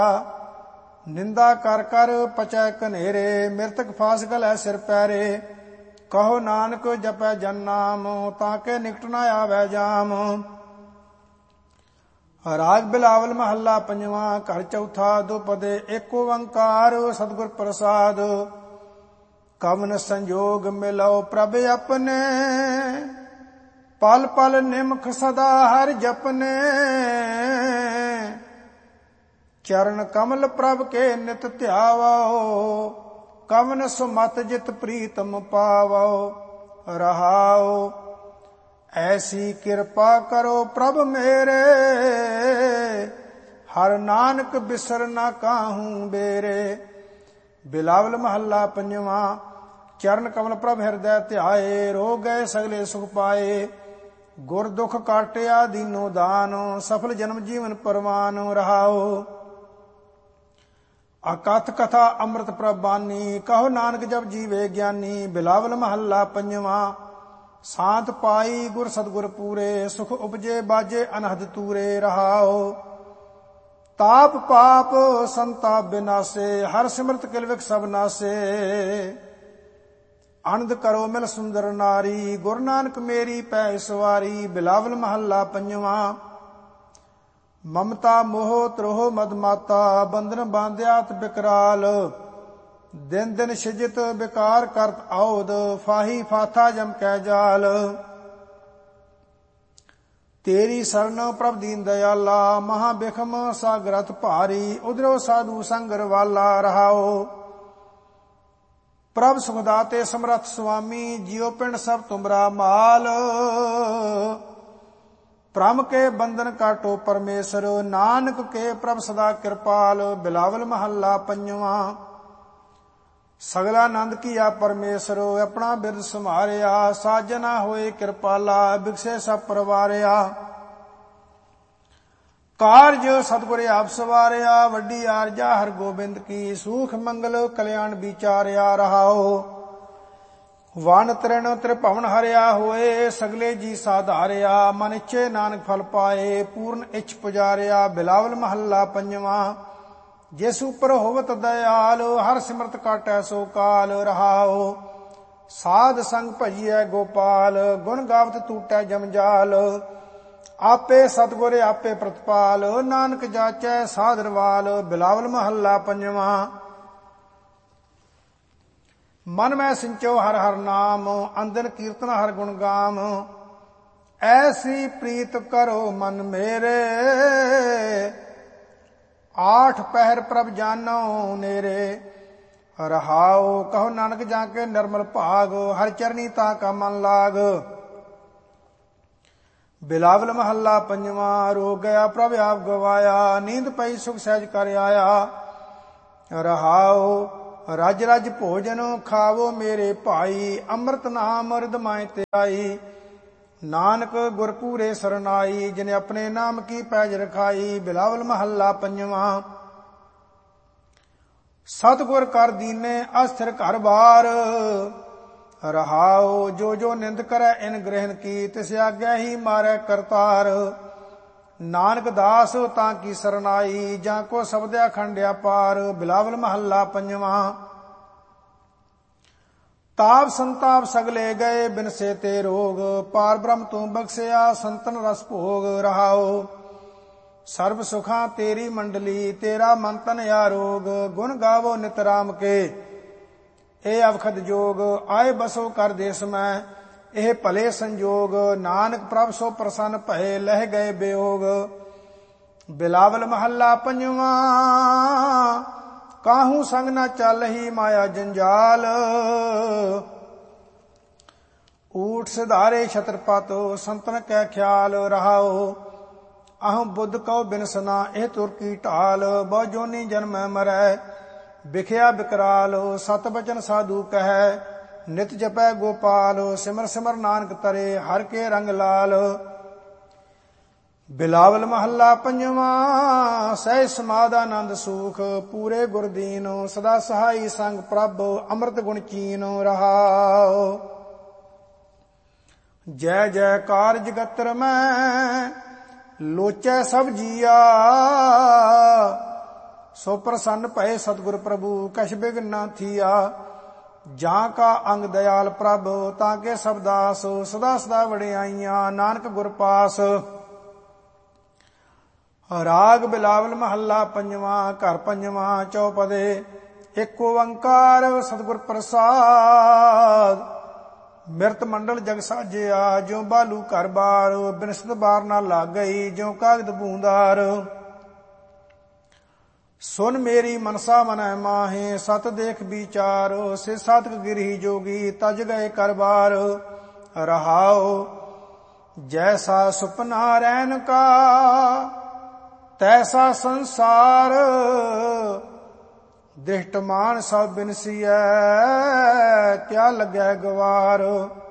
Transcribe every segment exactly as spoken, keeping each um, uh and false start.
निंदा कर कर पचै कनेरे, मृतक फास गलै सिर पैरे। कहो नानक जपै जन नाम, ताके निकट न आवे जाम। राग बिलावल महला पंजवा, घर चौथा, दुपदे एक ओंकार, सतगुर प्रसाद। कवन संयोग मिलो प्रभ अपने, पल पल निमख सदा हर जपने। चरण कमल प्रभ के नित ध्यावो, कवन सुमत जित प्रीतम पावो। रहाओ ऐसी कृपा करो प्रभ मेरे, हर नानक बिसर न काहू बेरे। बिलावल महला पंजवा, चरण कमल प्रभ हृदय ध्याए, रोग गए सगले सुख पाए। गुर दुख काटिया दीनो दान, सफल जन्म जीवन परवान। रहाओ अकथ कथा अमृत प्रभ बानी, कहो नानक जब जीवे ज्ञानी। बिलावल महला पंजवा, शांत पाई गुर सतगुर पूरे, सुख उपजे बाजे अनहद तूरे। रहाओ ताप पाप संताप बिनासे, हर सिमरत किलविक सब नासे। आनंद करो मिल सुंदर नारी, गुरु नानक मेरी पै सवारी। बिलावल महला पंजवा, ममता मोह त्रोह मदमाता, बंधन बांध्यात बिकराल। दिन दिन सिजित बिकार करत औद, फाही फाथा जम कै जाल। तेरी शरण प्रभ दीन दयाला, महा बिखम सागरत भारी। उधरो साधु संगर वाला। रहाओ प्रभ सुखदाते समरथ स्वामी, जियो पिंड सब तुमरा माल। प्रभ के बंधन काटो परमेश्वर, नानक के प्रभ सदा कृपाल। बिलावल महला पंजवा, सगला नंद किया परमेश्वर, अपना बिरद संभारिया। साजना होए कृपाला, बिकसे सब परवारिया। कारज सतगुर आप सवारिया, वड्डी आरजा हर गोबिंद की। सूख मंगल कल्याण विचारिया। रहाओ वन तृण त्रिभवन हरिया होए, सगले जी साधारिया। मन इच्छे नानक फल पाए, पूर्ण इच्छ पुजारिया। बिलावल महला पंजवा, जिस उपर होवत दयाल, हर सिमरत काटै सो काल। रहाओ साध संग भजिए गोपाल, गुण गावत टूटै जमजाल। आपे सतगुर आपे प्रतपाल, नानक जाचै साधरवाल। बिलावल महला पंजवा, मन में सिंचो हर हर नाम, अंदन कीर्तन हर गुण गाम। ऐसी प्रीत करो मन मेरे, आठ पहर प्रभ जानो नेरे। रहाओ कहो नानक जाके निर्मल भाग, हर चरनी ताका मन लाग। बिलावल महला पंजवा, रोग गया प्रभ आप गवाया। नींद पई सुख सहज कर आया। रहाओ रज रज भोजन खावो मेरे भाई, अमृत नाम हृदय ते आई। नानक गुरपूरे सरनाई, जिने अपने नाम की पैज रखाई। बिलावल महला पंजवा, सतगुर कर दीने अस्थिर घर बार। रहाओ जो जो निंद करे इन ग्रहण की, तिस आज्ञा ही मारे करतार। नानक दास ताकी सरनाई, जाको शब्दया खंड्या पार। बिलावल महला पंजवा, ताप संताप सगले गए बिन से ते रोग, पार ब्रह्म तू बख्शिया संतन रस भोग। रहाओ सर्व सुखा तेरी मंडली, तेरा मन तन आरोग। गुण गावो नित राम के, ए अवखद जोग। आए बसो कर देश में, एह भले संजोग। नानक प्रभ सो प्रसन्न भये, लह गए बेयोग। बिलावल महला पंजवा, काहू संग न चलही माया जंजाल। ऊठ सिधारे छत्रपत, संतन कै ख्याल। रहाओ अहम बुद्ध कहो बिनसना, एह तुर की ढाल। बहु जोनी जन्म मरै, बिखया बिकराल। सत बचन साधु कहे, नित जपै गोपाल। सिमर सिमर नानक तरे, हर के रंग लाल। बिलावल महला पंजवा, सह समादानंद सुख। पूरे गुरदीन सदा सहाई, संग प्रभ अमृत गुण चीन। रहाओ जय जयकार जगतर में, लोचै सब जिया। ਸੋ ਪ੍ਰਸੰਨ ਭਏ ਸਤਿਗੁਰ ਪ੍ਰਭੂ ਕਛ ਬਿਘਨ ਨਾ ਥੀਆ। ਜਾਂ ਕਾ ਅੰਗ ਦਇਆਲ ਪ੍ਰਭ ਤਾਂ ਕੇ ਸਬਦਾਸ ਸਦਾ ਸਦਾ ਵਡਿਆਈਆਂ ਨਾਨਕ ਗੁਰ ਪਾਸ। ਰਾਗ ਬਿਲਾਵਲ ਮਹੱਲਾ ਪੰਜਵਾਂ। ਘਰ ਪੰਜਵਾਂ ਚੌਪਦੇ। ਏਕ ਓੰਕਾਰ ਸਤਿਗੁਰ ਪ੍ਰਸਾਦ। ਮਿਰਤ ਮੰਡਲ ਜਗ ਸਾਜਿਆ ਜਿਉ ਬਾਲੂ ਘਰ ਬਾਰ। ਬਿਨਸਤ ਬਾਰ ਨਾ ਲੱਗ ਗਈ ਜਿਉ ਕਾਗਦ ਬੂੰਦਾਰ। ਸੁਨ ਮੇਰੀ ਮਨਸਾ ਮਨੈ ਮਾਹੇ ਸਤ ਦੇਖ ਵਿਚਾਰ। ਸੇ ਸਾਧਕ ਗਿਰਹੀ ਜੋਗੀ ਤਜ ਗਏ ਕਰ ਬਾਰ। ਰਹਾਉ ਜੈਸਾ ਸੁਪਨਾ ਰੈਨ ਕਾ ਤੈਸਾ ਸੰਸਾਰ। ਦ੍ਰਿਸ਼ਟਮਾਨ ਸਭ ਬਿਨਸੀਐ ਕਿਆ ਲੱਗੈ ਗਵਾਰ।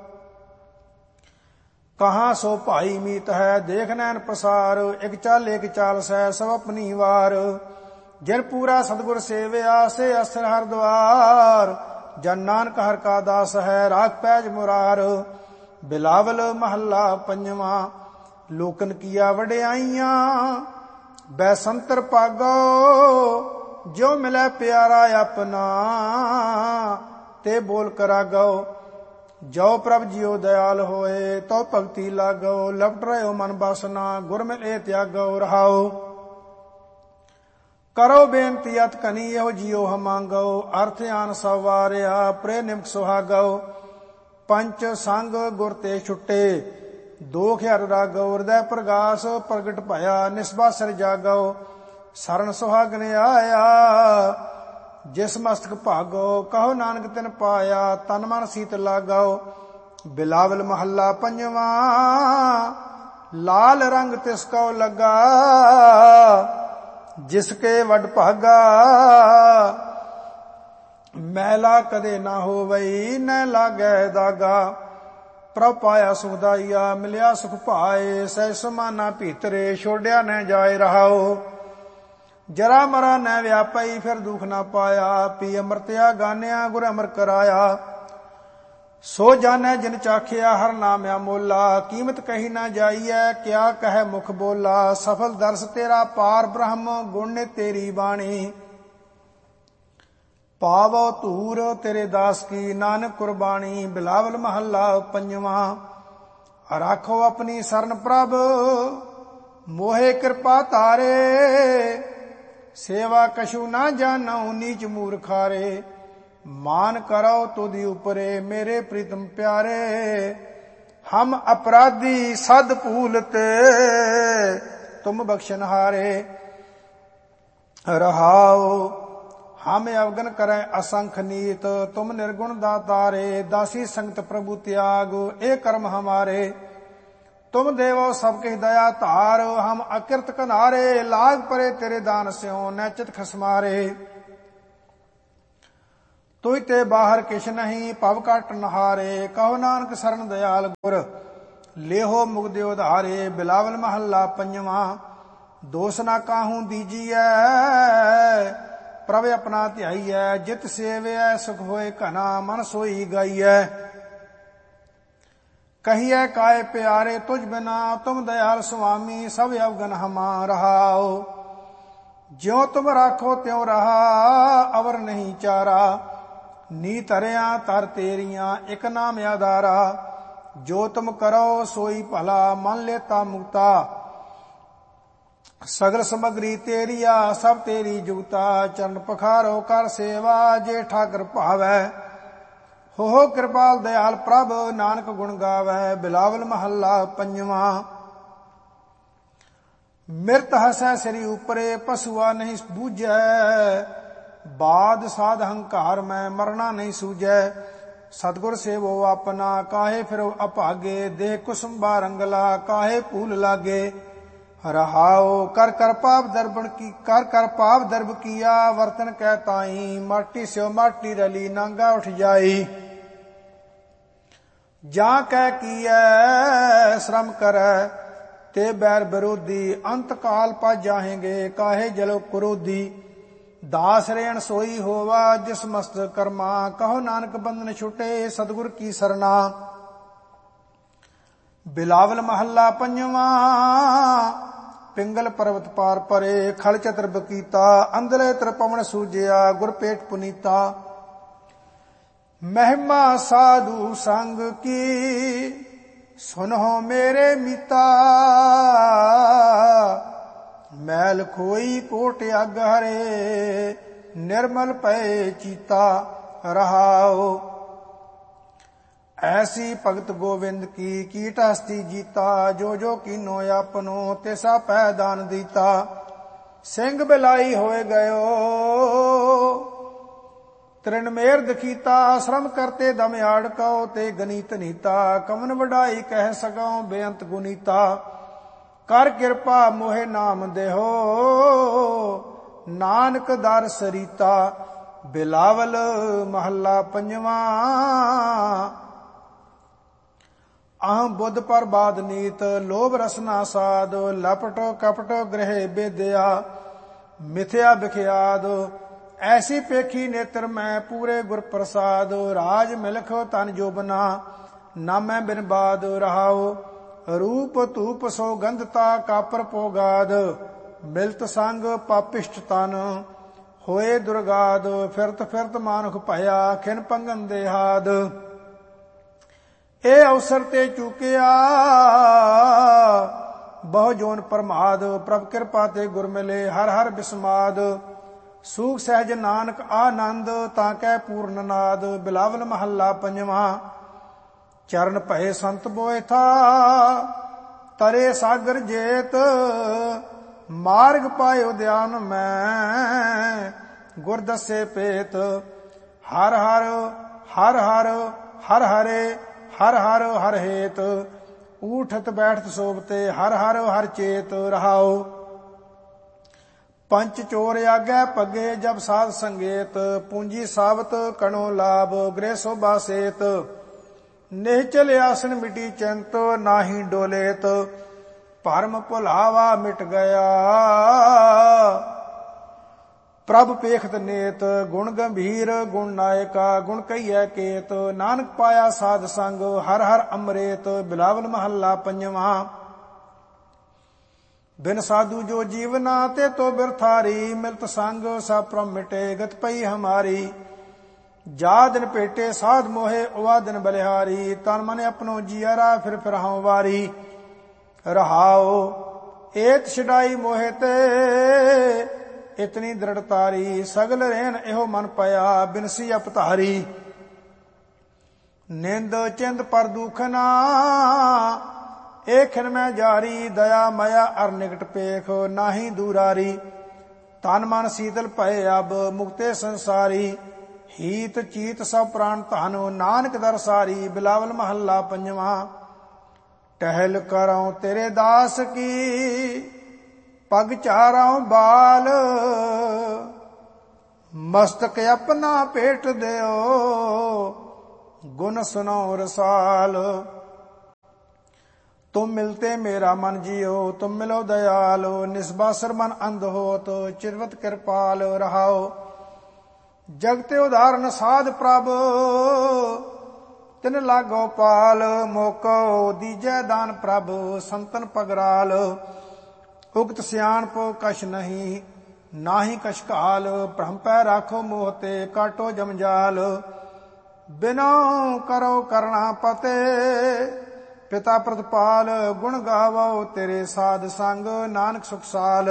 ਕਹਾਂ ਸੋ ਭਾਈ ਮੀਤ ਹੈ ਦੇਖ ਨੈਣ ਪਸਾਰ। ਇਕ ਚਾਲ ਇਕ ਚਾਲ ਸੈ ਸਭ ਆਪਣੀ ਵਾਰ। ਜਿਨ ਪੂਰਾ ਸਤਿਗੁਰ ਸੇਵਿਆ ਸੇ ਅਸਰ ਹਰ ਦੁਆਰ। ਜਨ ਨਾਨਕ ਹਰ ਕਾ ਦਾਸ ਹੈ ਰਾਖ ਪੈਜ ਮੁਰਾਰ। ਬਿਲਾਵਲ ਮਹੱਲਾ ਪੰਜਵਾਂ। ਲੋਕਨ ਕੀਆ ਵਡਿਆਈਆਂ ਬੈਸੰਤਰ ਭਾਗੋ। ਜੋ ਮਿਲੈ ਪਿਆਰਾ ਆਪਣਾ ਤੇ ਬੋਲ ਕਰਾਗੋ। ਜੋ ਪ੍ਰਭ ਜੀਓ ਦਇਆਲ ਹੋਏ ਤੋ ਭਗਤੀ ਲਾਗੋ। ਲਪਟ ਰਹਿਓ ਮਨ ਬਾਸਨਾ ਗੁਰ ਮਿਲੇ ਤਿਆਗੋ। ਰਹਾਓ ਕਰੋ ਬੇਨਤੀ ਅਤ ਕਨੀ ਇਹੋ ਜੀਓ ਹਮਾਂਗੋ। ਅਰਥ ਆਨ ਸਭ ਵਾਰਿਆ ਪ੍ਰੇ ਨਿਮਕ ਸੁਹਾਗੋ। ਪੰਚ ਸੰਗ ਗੁਰ ਤੇ ਛੁੱਟੇ ਦੋਖ ਹਰ ਰਾਗੋ। ਹਿਰਦੈ ਪ੍ਰਗਾਸ ਪ੍ਰਗਟ ਭਇਆ ਨਿਸਬਾ ਸਿਰ ਜਾਗੋ। ਸਰਨ ਸੁਹਾਗਨ ਆਇਆ ਜਿਸ ਮਸਤਕ ਭਾਗੋ। ਕਹੋ ਨਾਨਕ ਤਿਨ ਪਾਇਆ ਤਨ ਮਨ ਸੀਤ ਲਾਗੋ। ਬਿਲਾਵਲ ਮਹੱਲਾ ਪੰਜਵਾਂ। ਲਾਲ ਰੰਗ ਤਿਸ ਕੋ ਲੱਗਾ ਜਿਸ ਕੇ ਵੱਡ ਭਾਗਾ। ਮੈਲਾ ਕਦੇ ਨਾ ਹੋਵਈ ਨ ਲਾਗੈ ਦਾਗਾ। ਪ੍ਰਭ ਪਾਇਆ ਸੁਖਦਾਈਆ ਮਿਲਿਆ ਸੁਖ ਭਾਏ। ਸਹਿ ਸਮਾਨਾ ਭੀਤਰੇ ਛੋੜਿਆ ਨ ਜਾਏ। ਰਹਾਓ ਜਰਾ ਮਰਾ ਨ ਵਿਆਪਈ ਫਿਰ ਦੁਖ ਨਾ ਪਾਇਆ। ਪੀ ਅੰਮ੍ਰਿਤਿਆ ਗਾਨਿਆ ਗੁਰ ਅਮਰ ਕਰਾਇਆ। ਸੋ ਜਾਣੈ ਜਿਨ ਚਾਖਿਆ ਹਰ ਨਾਮ ਅਮੋਲਾ। ਕੀਮਤ ਕਹੀ ਨਾ ਜਾਈਐ ਕਿਆ ਕਹਿ ਮੁਖ ਬੋਲਾ। ਸਫਲ ਦਰਸ ਤੇਰਾ ਪਾਰ ਬ੍ਰਹਮ ਗੁਣ ਨੇ ਤੇਰੀ ਬਾਣੀ। ਪਾਵੋ ਧੂਰ ਤੇਰੇ ਦਾਸ ਕੀ ਨਾਨਕ ਕੁਰਬਾਨੀ। ਬਿਲਾਵਲ ਮਹੱਲਾ ਪੰਜਵਾਂ। ਰਾਖੋ ਆਪਣੀ ਸਰਨ ਪ੍ਰਭ ਮੋਹਿ ਕਿਰਪਾ ਧਾਰੇ। ਸੇਵਾ ਕਛੂ ਨਾ ਜਾਣਉ ਨੀਚ ਮੂਰਖਾਰੇ। ਮਾਨ ਕਰੋ ਤੁਧਿ ਉਪਰੇ ਮੇਰੇ ਪ੍ਰੀਤਮ ਪਿਆਰੇ। ਹਮ ਅਪਰਾਧੀ ਸਦ ਭੂਲਤ ਤੁਮ ਬਖਸ਼ਨਹਾਰੇ। ਰਹਾਉ ਹਮ ਅਵਗਨ ਕਰੈ ਅਸੰਖ ਨੀਤ। ਤੁਮ ਨਿਰਗੁਣ ਦਾਤਾਰੇ ਦਾਸੀ ਸੰਗਤ ਪ੍ਰਭੂ ਤਿਆਗ ਇਹ ਕਰਮ ਹਮਾਰੇ। ਤੁਮ ਦੇਵੋ ਸਭ ਕਿਛ ਦਇਆ ਧਾਰ। ਹਮ ਅਕਿਰਤ ਕਨਾਰੇ ਲਾਗ ਪਰੇ ਤੇਰੇ ਦਾਨ ਸਿਓ ਨੈਚਿਤ ਖਸਮਾਰੇ। ਤੁਝ ਤੇ ਬਾਹਰ ਕਿਛ ਨਹੀਂ ਭਵ ਘਟ ਨਹਾਰੇ। ਕਹੋ ਨਾਨਕ ਸਰਨ ਦਇਆਲ ਗੁਰ ਲੇਹੋ ਮੁਗਦੇ ਉਧਾਰੇ। ਬਿਲਾਵਲ ਮਹੱਲਾ ਪੰਜਵਾਂ। ਦੋਸ ਨਾ ਕਾਹੂ ਦੀਜੀਐ ਪ੍ਰਭ ਆਪਣਾ ਧਿਆਈਐ। ਜਿਤ ਸੇਵਿਐ ਸੁਖ ਹੋਏ ਘਨਾ ਮਨ ਸੋਈ ਗਾਈਐ। ਕਹੀਐ ਕਾਏ ਪਿਆਰੇ ਤੁਝ ਬਿਨਾ ਤੁਮ ਦਇਆਲ ਸੁਆਮੀ। ਸਭ ਅਵਗਨ ਹਮਾ ਰਹਾਓ ਜਿਉ ਤੁਮ ਰਾਖੋ ਤਿਉ ਰਹਾ। ਅਵਰ ਨਹੀਂ ਚਾਰਾ ਨੀ ਧਰਿਆ ਧਰ ਤੇਰੀਆਂ ਇਕ ਨਾਮ ਆਧਾਰਾ। ਜੋ ਤੁਮ ਕਰੋ ਸੋਈ ਭਲਾ ਮਨ ਲੇਤਾ ਮੁਕਤਾ। ਸਗਲ ਸਮਗਰੀ ਤੇਰੀਆ ਸਭ ਤੇਰੀ ਜੁਗਤਾ। ਚਰਨ ਪਖਾਰੋ ਕਰ ਸੇਵਾ ਜੇ ਠਾਕਰ ਭਾਵੈ। ਹੋ ਕਿਰਪਾਲ ਦਇਆਲ ਪ੍ਰਭ ਨਾਨਕ ਗੁਣ ਗਾਵੈ। ਬਿਲਾਵਲ ਮਹੱਲਾ ਪੰਜਵਾਂ। ਮਿਰਤ ਹਸੈ ਸ੍ਰੀ ਉਪਰੇ ਪਸੂਆ ਨਹੀਂ ਬੂਝੈ। ਬਾਦ ਸਾਧ ਹੰਕਾਰ ਮੈਂ ਮਰਨਾ ਨਹੀਂ ਸੂਝੈ। ਸਤਿਗੁਰ ਸੇਵੋ ਆਪਣਾ ਕਾਹੇ ਫਿਰੋ ਅਭਾਗੇ। ਦੇਹ ਕੁਸੁੰਬਾ ਰੰਗਲਾ ਕਾਹੇ ਭੂਲ ਲਾਗੇ। ਰਹਾਉ ਕਰ ਕਰ ਪਾਪ ਦਰਬਣ ਕੀ ਕਰ ਕਰ ਪਾਪ ਦਰਬ ਕੀਆ। ਵਰਤਨ ਕਹਿ ਤਾਈ ਮਾਟੀ ਸਿਓ ਮਾਟੀ ਰਲੀ ਨਾਂਗਾ ਉਠ ਜਾਈ। ਜਾਂ ਕਹਿ ਕੀਐ ਸ਼ਰਮ ਕਰੈ ਤੇ ਬੈਰ ਵਿਰੋਧੀ। ਅੰਤ ਕਾਲ ਪਾ ਜਾਹੇਂਗੇ ਕਾਹੇ ਜਲੋ ਕਰੋਧੀ। ਦਾਸ ਰੇਣ ਸੋਈ ਹੋਵਾ ਜਿਸ ਮਸਤ ਕਰਮਾ। ਕਹੋ ਨਾਨਕ ਬੰਧਨ ਛੁਟੇ ਸਤਿਗੁਰ ਕੀ ਸਰਨਾ। ਬਿਲਾਵਲ ਮਹੱਲਾ ਪੰਜਵਾਂ। ਪਿੰਗਲ ਪਰਵਤ ਪਾਰ ਪਰੇ, ਖਲ ਚਤਰ ਬਕੀਤਾ, ਅੰਦਲੇ ਤ੍ਰਿਪਵਨ ਸੂਜਿਆ, ਗੁਰ ਪੇਟ ਪੁਨੀਤਾ। ਮਹਿਮਾ ਸਾਧੂ ਸੰਗ ਕੀ, ਸੁਨਹੁ ਮੇਰੇ ਮੀਤਾ, ਮੈਲ ਖੋਈ ਕੋਟ ਅਗ ਹਰੇ, ਨਿਰਮਲ ਪਏ ਚੀਤਾ ਰਹਾਓ। ਐਸੀ ਭਗਤ ਗੋਬਿੰਦ ਕੀ, ਕੀਟ ਹਸਤੀ ਜੀਤਾ, ਜੋ ਜੋ ਕੀਨੋ ਆਪਨੋ, ਤਿਸਾ ਪੈ ਦਾਨ ਦੀਤਾ। ਸਿੰਘ ਬਿਲਾਈ ਹੋਏ ਗਇਓ, ਤ੍ਰਿਣ ਮੇਰ ਦਖੀਤਾ, ਸ਼ਰਮ ਕਰਤੇ ਦਮ ਆੜਕਉ, ਤੇ ਗਨੀਤ ਨੀਤਾ। ਕਮਨ ਵਡਾਈ ਕਹਿ ਸਕਉ, ਬੇਅੰਤ ਗੁਨੀਤਾ। ਕਰ ਕਿਰਪਾ ਮੋਹਿ ਨਾਮ ਦੇਹੋ, ਨਾਨਕ ਦਰ ਸਰੀਤਾ। ਬਿਲਾਵਲ ਮਹੱਲਾ ਪੰਜਵਾਂ। ਅਹੰ ਬੁੱਧ ਪਰਬਾਦ ਨੀਤ, ਲੋਭ ਰਸਨਾ ਸਾਧ, ਲਪਟੋ ਕਪਟੋ ਗ੍ਰਹਿ ਬੇਦਿਆ, ਮਿਥਿਆ ਬਿਖਿਆਦ। ਐਸੀ ਪੇਖੀ ਨੇਤਰ ਮੈਂ, ਪੂਰੇ ਗੁਰ ਪ੍ਰਸਾਦ, ਰਾਜ ਮਿਲਖ ਤਨ ਜੋਬਨਾ, ਨਾਮੈ ਬਿਨ ਬਾਦ ਰਹਾਓ। ਰੂਪ ਧੂਪ ਸੌਗੰਧਤਾ, ਕਾਪਰ ਪੋਗਾਦ, ਮਿਲਤ ਸੰਗ ਪਾਪਿਸ਼ਟ ਤਨ, ਹੋਏ ਦੁਰਗਾਦ। ਫਿਰਤ ਫਿਰਤ ਮਾਨੁਖ ਭਇਆ, ਖਿਨ ਪੰਗਨ ਦੇਹਾਦ। ਇਹ ਅਵਸਰ ਤੇ ਚੁਕਿਆ, ਬਹੁ ਜੋਨ ਪ੍ਰਮਾਦ। ਪ੍ਰਭ ਕਿਰਪਾ ਤੇ ਗੁਰ ਮਿਲੇ, ਹਰ ਹਰ ਬਿਸਮਾਦ। ਸੂਖ ਸਹਿਜ ਨਾਨਕ ਆਨੰਦ, ਤਾਂ ਕਹਿ ਪੂਰਨ ਨਾਦ। ਬਿਲਾਵਲ ਮਹੱਲਾ ਪੰਜਵਾਂ। ਚਰਨ ਭਏ ਸੰਤ ਬੋਏ ਥਾ, ਤਰੇ ਸਾਗਰ ਜੇਤ, ਮਾਰਗ ਪਾਇਓ ਧਿਆਨ ਮੈਂ, ਗੁਰ ਦੱਸੇ ਪੇਤ। ਹਰ ਹਰ ਹਰ ਹਰ ਹਰ ਹਰੇ, ਹਰ ਹਰ ਹਰ ਹੇਤ, ਊਠਤ ਬੈਠਤ ਸੋਭਤੇ, ਹਰ ਹਰ ਹਰ ਚੇਤ ਰਹਾਓ। ਪੰਚ ਚੋਰ ਆਗੈ ਪੱਗੇ, ਜਬ ਸਾਧ ਸੰਗੇਤ, ਪੂੰਜੀ ਸਾਬਤ ਕਣੋ ਲਾਭ, ਗ੍ਰਹਿ ਸੋਭਾ ਸੇਤ। ਨਿਹਚਲ ਆਸਨ ਮਿਟੀ ਚਿੰਤ, ਨਾਹੀ ਡੋਲੇਤ, ਭਰਮ ਭੁਲਾਵਾ ਮਿਟ ਗਿਆ, ਪ੍ਰਭ ਪੇਖਤ ਨੇਤ। ਗੁਣ ਗੰਭੀਰ ਗੁਣ ਨਾਇਕਾ, ਗੁਣ ਕਹੀਐ ਕੇਤ, ਨਾਨਕ ਪਾਇਆ ਸਾਧ ਸੰਗ, ਹਰ ਹਰ ਅੰਮ੍ਰਿਤ। ਬਿਲਾਵਲ ਮਹੱਲਾ ਪੰਜਵਾਂ। ਬਿਨ ਸਾਧੂ ਜੋ ਜੀਵਨਾ, ਤੇ ਤੋ ਬਿਰਥਾਰੀ, ਮਿਲਤ ਸੰਗ ਸਭ ਭ੍ਰਮ ਮਿਟੇ, ਗਤ ਪਈ ਹਮਾਰੀ। ਜਾ ਦਿਨ ਭੇਟੇ ਸਾਧ ਮੋਹੇ, ਉਵਾ ਦਿਨ ਬਲਿਹਾਰੀ, ਤਨ ਮਨ ਆਪਣੋ ਜੀਅਰਾ, ਫਿਰ ਫਿਰ ਹਉ ਵਾਰੀ ਰਹਾਓ। ਏਤ ਛਡਾਈ ਮੋਹਿ ਤੇ, ਇਤਨੀ ਦ੍ਰਿੜਤਾਰੀ, ਸਗਲ ਰਹਿਨ ਇਹੋ ਮਨ ਪਿਆ, ਬਿਨਸੀ ਅਪਧਾਰੀ। ਨਿੰਦ ਚਿੰਦ ਪਰ ਦੁਖਨਾ, ਇਹ ਖਿਨ ਮੈਂ ਜਾਰੀ, ਦਇਆ ਮਇਆ ਅਰ ਨਿਕਟ ਪੇਖ, ਨਾਹੀ ਦੂਰਾਰੀ। ਤਨ ਮਨ ਸੀਤਲ ਭਏ ਅਬ, ਮੁਕਤੇ ਸੰਸਾਰੀ, ਹੀਤ ਚੀਤ ਸਭ ਪ੍ਰਾਣ ਧਨ, ਨਾਨਕ ਦਰ ਸਾਰੀ। ਬਿਲਾਵਲ ਮਹੱਲਾ ਪੰਜਵਾਂ। ਟਹਿਲ ਕਰਉ ਤੇਰੇ ਦਾਸ ਕੀ, ਪਗ ਚਾਰਉ ਬਾਲ, ਮਸਤਕ ਆਪਣਾ ਭੇਟ ਦਿਓ, ਗੁਣ ਸੁਨੋ ਰਸਾਲ। ਤੁਮ ਮਿਲਤੇ ਮੇਰਾ ਮਨ ਜਿयो, ਤੁਮ ਮਿਲੋ ਦਇਆਲ, ਨਿਸਬਾਸਰ ਮਨ ਅੰਧ ਹੋਤ, ਚਿਰਵਤ ਕਿਰਪਾਲ ਰਹਾਓ। ਜਗਤੇ ਉਦਾਹਰਨ ਸਾਧ ਪ੍ਰਭ, ਤਿਨ ਲਾਗੋ ਪਾਲ, ਮੋਕੋ ਦੀਜੈ ਦਾਨ ਪ੍ਰਭ, ਸੰਤਨ ਪਗਰਾਲ। ਉਗਤ ਸਿਆਣਪ ਕਛ ਨਹੀਂ, ਨਾਹੀ ਕਛ ਕਾਲ, ਭ੍ਰਮ ਪੈ ਰਾਖੋ ਮੋਹ ਤੇ, ਕਾਟੋ ਜਮਜਾਲ। ਬਿਨਉ ਕਰੋ ਕਰਣਾ ਪਤੇ, ਪਿਤਾ ਪ੍ਰਤਪਾਲ, ਗੁਣ ਗਾਵੋ ਤੇਰੇ ਸਾਧ ਸੰਗ, ਨਾਨਕ ਸੁਖ ਸਾਲ।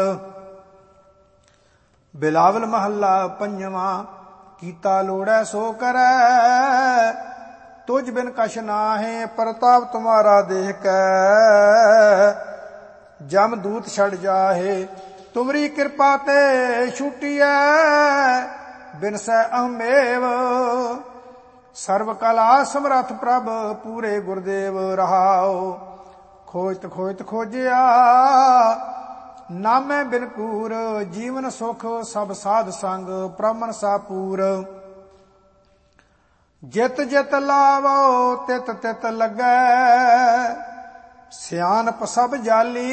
ਬਿਲਾਵਲ ਮਹੱਲਾ ਪੰਜਵਾਂ। ਕੀਤਾ ਲੋੜੈ ਸੋ ਕਰੈ, ਤੁਝ ਬਿਨ ਕਛ ਨਾਹੇ, ਪ੍ਰਤਾਪ ਤੁਮਾਰਾ ਦੇਖ ਕੈ, ਜਮ ਦੂਤ ਛੜ ਜਾਹੇ। ਤੁਮਰੀ ਕਿਰਪਾ ਤੇ ਛੁਟੀਐ, ਬਿਨਸੈ ਅਹਮੇਵ, ਸਰਬ ਕਲਾ ਸਮਰੱਥ ਪ੍ਰਭ, ਪੂਰੇ ਗੁਰਦੇਵ ਰਹਾਓ। ਖੋਜਤ ਖੋਜਤ ਖੋਜਿਆ, ਨਾਮੈ ਬਿਨ ਕੂਰ, ਜੀਵਨ ਸੁਖ ਸਭ ਸਾਧ ਸੰਗ, ਪ੍ਰਭ ਮਨਸਾ ਪੂਰ। ਜਿਤ ਜਿਤ ਲਾਵੋ ਤਿਤ ਤਿਤ ਲੱਗੈ, ਸਿਆਣਪ ਸਭ ਜਾਲੀ,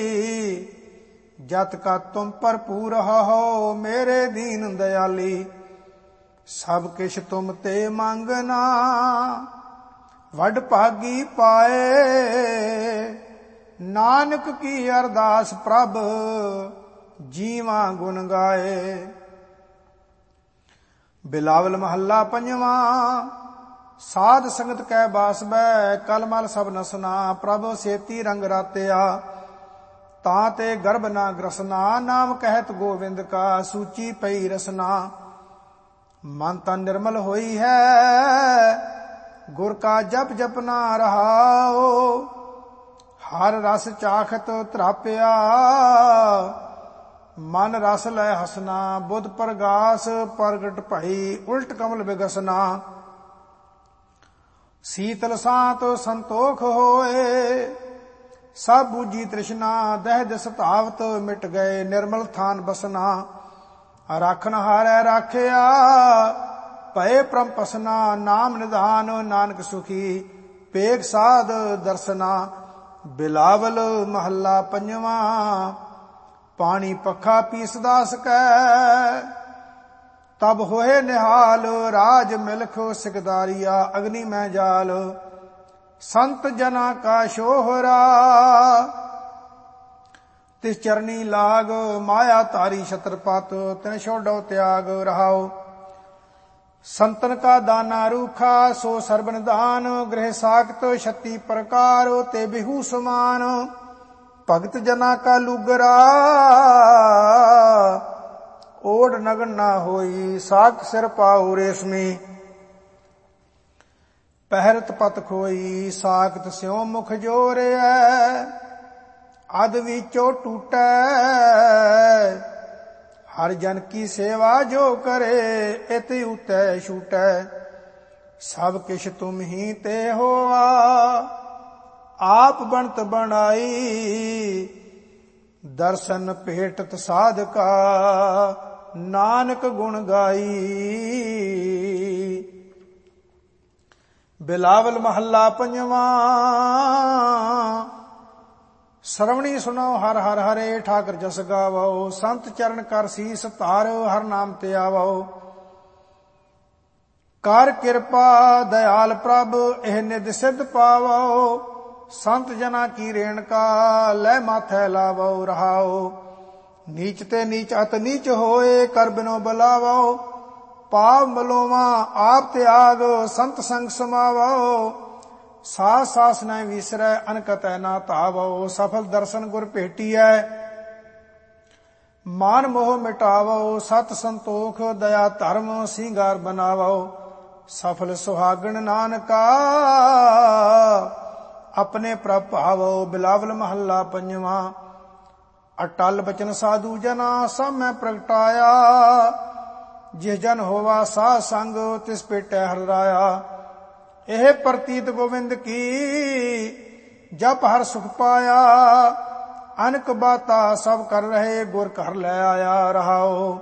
ਜਤ ਕਾ ਤੁਮ ਭਰਪੂਰ ਹੋ, ਮੇਰੇ ਦੀਨ ਦਇਆਲੀ। ਸਭ ਕਿਛ ਤੁਮ ਤੇ ਮੰਗਨਾ, ਵੱਡ ਭਾਗੀ ਪਾਏ, ਨਾਨਕ ਕੀ ਅਰਦਾਸ ਪ੍ਰਭ ਜੀਵਾਂ ਗੁਣ ਗਾਏ। ਬਿਲਾਵਲ ਮਹੱਲਾ ਪੰਜਵਾਂ। ਸਾਧ ਸੰਗਤ ਕੈ ਬਾਸ ਬੈ ਕਲਮਲ ਸਭ ਨਸਨਾ। ਪ੍ਰਭ ਸੇਤੀ ਰੰਗ ਰਾਤਿਆ ਤਾਂ ਤੇ ਗਰਭ ਨਾ ਗ੍ਰਸਨਾ। ਨਾਮ ਕਹਿਤ ਗੋਵਿੰਦ ਕਾ ਸੂਚੀ ਪਈ ਰਸਨਾ। ਮਨ ਤਨ ਨਿਰਮਲ ਹੋਈ ਹੈ ਗੁਰ ਕਾ ਜਪ ਜਪਨਾ ਰਹਾਓ। ਹਰ ਰਸ ਚਾਖਤ ਤਰਾਪਿਆ ਮਨ ਰਸ ਲੈ ਹਸਨਾ। ਬੁੱਧ ਪ੍ਰਗਾਸ ਪ੍ਰਗਟ ਭਈ ਉਲਟ ਕਮਲ ਬਿਗਸਨਾ। ਸੀਤਲ ਸਾਤ ਸੰਤੋਖ ਹੋਏ ਸਭ ਬੂਝੀ ਤ੍ਰਿਸ਼ਨਾ। ਦਹਿ ਦਿਸ ਧਾਵਤ ਮਿਟ ਗਏ ਨਿਰਮਲ ਥਾਨ ਬਸਨਾ। ਰਾਖਨ ਹਾਰੈ ਰਾਖਿਆ ਭਏ ਪ੍ਰਮ ਪਸਨਾ। ਨਾਮ ਨਿਧਾਨ ਨਾਨਕ ਸੁਖੀ ਪੇਖ ਸਾਧ ਦਰਸਨਾ। ਬਿਲਾਵਲ ਮਹੱਲਾ ਪੰਜਵਾਂ। ਪਾਣੀ ਪੱਖਾ ਪੀਸਦਾ ਸਕੈ ਤਬ ਹੋਏ ਨਿਹਾਲ। ਰਾਜ ਮਿਲਖ ਸਿਕਦਾਰੀਆ ਅਗਨੀ ਮੈਂ ਜਾਲ। ਸੰਤ ਜਨਾ ਕਾ ਸ਼ੋਹਰਾ ਤਿਸ ਚਰਨੀ ਲਾਗ। ਮਾਇਆ ਧਾਰੀ ਛਤਰਪਤ ਤਿਨ ਛੋਡੋ ਤਿਆਗ ਰਹਾਓ। ਸੰਤਨ ਕਾ ਦਾਨਾ ਰੂਖਾ ਸੋ ਸਰਬਨ ਦਾਨ। ਗ੍ਰਹਿ ਸਾਖਤ ਛੱਤੀ ਪ੍ਰਕਾਰ ਤੇ ਬਿਹੂ ਸਮਾਨ। ਭਗਤ ਜਨਾ ਕਾ ਲੂਗਰਾ ਓੜ ਨਗਨ ਨਾ ਹੋਈ। ਸਾਖ ਸਿਰ ਪਾਉ ਰੇਸ਼ਮੀ ਪਹਿਰਤ ਪਤ ਖੋਈ। ਸਾਖਤ ਸਿਉ ਮੁਖ ਜੋਰਿਐ ਅਦ ਵਿਚੋ ਟੂਟੈ। ਹਰ ਜਨ ਕੀ ਸੇਵਾ ਜੋ ਕਰੇ ਇਤ ਉਤੈ ਛੂਟੈ। ਸਭ ਕਿਛ ਤੁਮ ਹੀ ਤੇ ਹੋਆ ਆਪ ਬਣਤ ਬਣਾਈ। ਦਰਸ਼ਨ ਭੇਟਤ ਸਾਧਕਾ ਨਾਨਕ ਗੁਣ ਗਾਈ। ਬਿਲਾਵਲ ਮਹੱਲਾ ਪੰਜਵਾਂ। ਸਰਵਣੀ ਸੁਣੋ ਹਰ ਹਰ ਹਰੇ ਠਾਕਰ ਜਸ ਗਾਵੋ। ਸੰਤ ਚਰਨ ਕਰ ਸੀਸ ਧਾਰੋ ਹਰ ਨਾਮ ਤੇ ਆਵੋ। ਕਰ ਕਿਰਪਾ ਦਇਆਲ ਪ੍ਰਭ ਇਹ ਨਿਧ ਸਿੱਧ ਪਾਵੋ। ਸੰਤ ਜਨਾ ਕੀ ਰੇਣਕਾ ਲੈ ਮਾਥੈ ਲਾਵੋ ਰਹਾਓ। ਨੀਚ ਤੇ ਨੀਚ ਅਤ ਨੀਚ ਹੋਏ ਕਰ ਬਿਨੋ ਬਲਾਵੋ। ਪਾਪ ਮਲੋਵਾ ਆਪ ਤਿਆਗ ਸੰਤ ਸੰਗ ਸਮਾਵੋ। ਸਾਸ ਸਾਸ ਨ ਵਿਸਰੈ ਅਨਕਤੈ ਨਾ ਧਾਵੋ। ਸਫਲ ਦਰਸ਼ਨ ਗੁਰ ਭੇਟੀਐ ਮਾਨ ਮੋਹ ਮਿਟਾਵੋ। ਸਤ ਸੰਤੋਖ ਦਇਆ ਧਰਮ ਸਿੰਗਾਰ ਬਨਾਵੋ। ਸਫਲ ਸੁਹਾਗਣ ਨਾਨਕਾ ਆਪਣੇ ਪ੍ਰਭ ਭਾਵੋ। ਬਿਲਾਵਲ ਮਹੱਲਾ ਪੰਜਵਾਂ। ਅਟਲ ਬਚਨ ਸਾਧੂ ਜਨਾ ਸਭ ਮੈਂ ਪ੍ਰਗਟਾਇਆ। ਜਿਸ ਜਨ ਹੋਵਾ ਸਾਧ ਸੰਗ ਤਿਸ ਭੇਟੈ ਹਰਿ ਰਾਇਆ। ਇਹ ਪ੍ਰਤੀਤ ਗੋਵਿੰਦ ਕੀ ਜਪ ਹਰ ਸੁਖ ਪਾਇਆ। ਅਨਕ ਬਾਤਾ ਸਭ ਕਰ ਰਹੇ ਗੁਰ ਘਰ ਲੈ ਆਇਆ ਰਹਾਓ।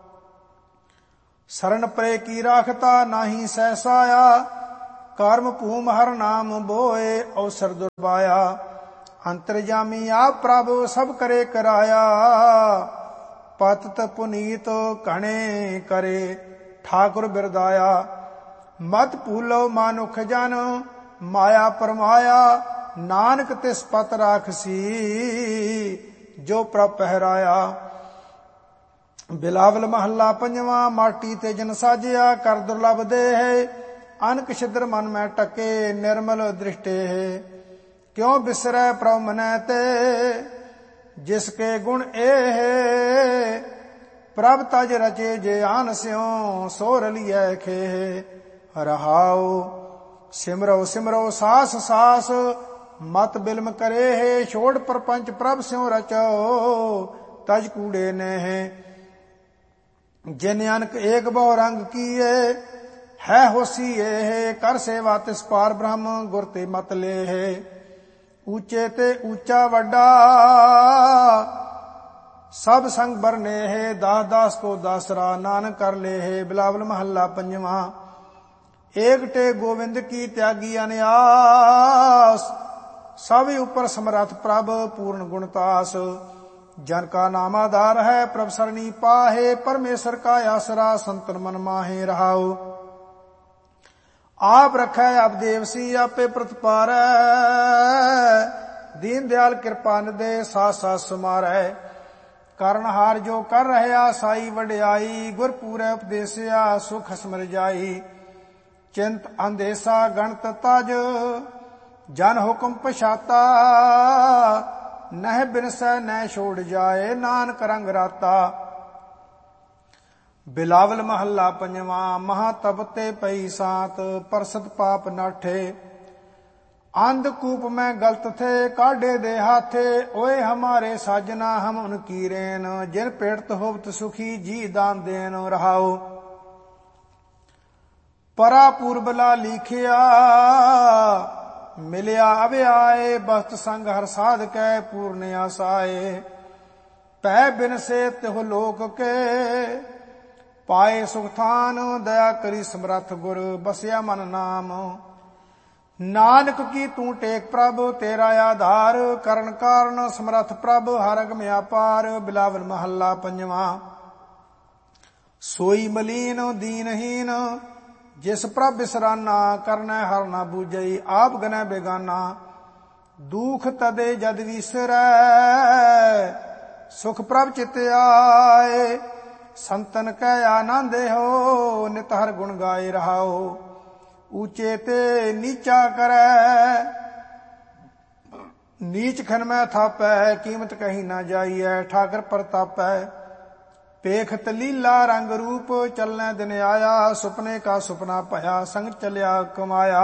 ਸਰਨ ਪਰੇ ਕੀ ਰਾਖਤਾ ਨਾਹੀ ਸਹਿਸਾਇਆ। ਕਰਮ ਭੂਮ ਹਰ ਨਾਮ ਬੋਏ ਅਵਸਰ ਦੁਰਬਾਇਆ। ਅੰਤਰਜਾਮੀ ਆਪ ਪ੍ਰਭ ਸਭ ਕਰੇ ਕਰਾਇਆ। ਪਤਿਤ ਪੁਨੀਤ ਘਣੇ ਕਰੇ ਠਾਕੁਰ ਬਿਰਦਾਇਆ। ਮਤ ਭੂਲੋ ਮਾਨੁਖ ਜਨ ਮਾਇਆ ਪਰਮਾਇਆ। ਨਾਨਕ ਤਿਸ ਪਤ ਰਾਖਸੀ ਜੋ ਪ੍ਰਭ ਪਹਿਰਾਇਆ। ਬਿਲਾਵਲ ਮਹੱਲਾ ਪੰਜਵਾਂ। ਮਾਟੀ ਤੇ ਜਨ ਸਾਜਿਆ ਕਰ ਦੁਰਲਭ ਦੇਹ। ਅਨਕ ਛਿਦਰ ਮਨ ਮੈਂ ਟਕੇ ਨਿਰਮਲ ਦ੍ਰਿਸ਼ਟੇ। ਕਿਉ ਬਿਸਰੈ ਪ੍ਰਭ ਮਨੈ ਤੇ ਜਿਸ ਕੇ ਗੁਣ ਇਹ। ਪ੍ਰਭ ਤਜ ਰਚੇ ਜੇ ਆਨ ਸਿਉ ਸੋ ਰਲੀਐ ਖੇਹ ਰਹਾਉ। ਸਿਮਰੋ ਸਿਮਰੋ ਸਾਸ ਸਾਸ ਮਤ ਬਿਲਮ ਕਰੇ। ਛੋੜ ਪਰਪੰਚ ਪ੍ਰਭ ਸਿਉ ਰਚੋ ਤਜ ਕੂੜੇ ਨੇ। ਜਿਨ ਅਨਕ ਏਕ ਬਹੁ ਰੰਗ ਕੀਏ ਹੈ ਹੋਸੀ ਇਹ। ਕਰ ਸੇਵਾ ਤਿਸ ਪਾਰ ਬ੍ਰਹਮ ਗੁਰ ਤੇ ਮਤ ਲੇਹ। ਉੱਚੇ ਤੇ ਉੱਚਾ ਵੱਡਾ ਸਭ ਸੰਗ ਬਰਨੇਹ। ਦਾਸ ਦਾਸ ਕੋ ਦਾਸਰਾ ਨਾਨਕ ਕਰ ਲੇਹ। ਬਿਲਾਵਲ ਮਹੱਲਾ ਪੰਜਵਾਂ। ਏਕ ਟੇ ਗੋਵਿੰਦ ਕੀ ਤਿਆਗੀ ਅਨਿਆਸ। ਸਭ ਉਪਰ ਸਮਰੱਥ ਪ੍ਰਭ ਪੂਰਨ ਗੁਣਤਾਸ। ਜਨ ਕਾ ਨਾਮ ਆਧਾਰ ਹੈ ਪ੍ਰਭ ਸਰਣੀ ਪਾਹੇ। ਪਰਮੇਸ਼ਰ ਕਾ ਆਸਰਾ ਸੰਤਨ ਮਨ ਮਾਹੇ ਰਹਾਉ। ਆਪ ਰਖੈ ਆਪ ਦੇਵਸੀ ਆਪੇ ਪ੍ਰਤਪਾਰੈ। ਦੀਨ ਦਿਆਲ ਕਿਰਪਾ ਨਿਦੇ ਸਾਥ ਸਾਥ ਸਮਾਰੈ। ਕਰਨ ਹਾਰ ਜੋ ਕਰ ਰਹਿਆ ਸਾਈ ਵਡਿਆਈ, ਗੁਰ ਪੂਰੈ ਉਪਦੇਸਿਆ ਸੁਖ ਸਮਰ ਜਾਈ। ਚਿੰਤ ਅੰਦੇਸਾ ਗਣਤ ਤਜ ਜਨ ਹੁਕਮ ਪਛਾਤਾ, ਨਹਿ ਬਿਨਸੈ ਨਹਿ ਛੋੜ ਜਾਏ ਨਾਨਕ ਰੰਗ ਰਾਤਾ। ਬਿਲਾਵਲ ਮਹੱਲਾ ਪੰਜਵਾਂ। ਮਹਾ ਤਪਤੇ ਪਈ ਸਾਤ ਪਰਸਤ ਪਾਪ ਨਾਠੇ, अंधकूप में गलत थे काढ़े दे हाथे। ओए हमारे साजना हम उनकी रेन, जिन पेड़त होवत सुखी जी दान देन रहाओ। परा पूर्बला लिखिया मिलिया अव्याए, बस्त संग हर साध कै पूर्ण आसाए। पै बिन से तिह लोक के पाए सुखथान, दया करी समरथ गुर बसिया मन नाम। नानक की तू टेक प्रभ तेरा आधार, करण कारण समरथ प्रभ हर अगम अपार। बिलावल महला पंजवा। सोई मलीन दीनहीन जिस प्रभ बिसराना, करना हर ना बूझई आप गनै बेगाना। दुख तदे जद विसरै सुख प्रभ चित आए, संतन कै आनंद हो नित हर गुण गाए रहाओ। ऊंचे ते नीचा करै नीच खन में थापै, कीमत कहीं ना जाइए ठाकर प्रतापै। पेखत लीला रंग रूप चलने दिन आया, सुपने का सुपना भया संग चलिया कमाया।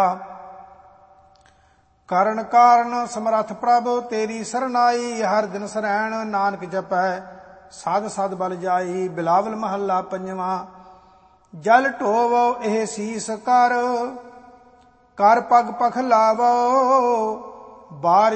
करण कारण समरथ प्रभ तेरी सरनाई, हर दिन सरैण नानक जपै साध साध बल जाई। बिलावल महला पंजवा। जल ढोवो एह सीस कर, कर पग पख लावो बार